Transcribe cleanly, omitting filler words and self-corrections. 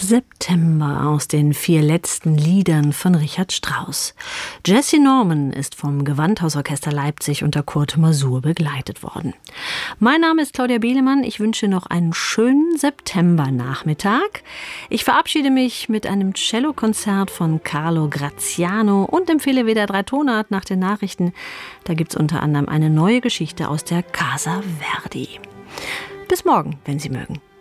September aus den 4 letzten Liedern von Richard Strauss. Jessye Norman ist vom Gewandhausorchester Leipzig unter Kurt Masur begleitet worden. Mein Name ist Claudia Bielemann. Ich wünsche noch einen schönen Septembernachmittag. Ich verabschiede mich mit einem Cellokonzert von Carlo Graziano und empfehle WDR 3 Tonart nach den Nachrichten. Da gibt's unter anderem eine neue Geschichte aus der Casa Verdi. Bis morgen, wenn Sie mögen.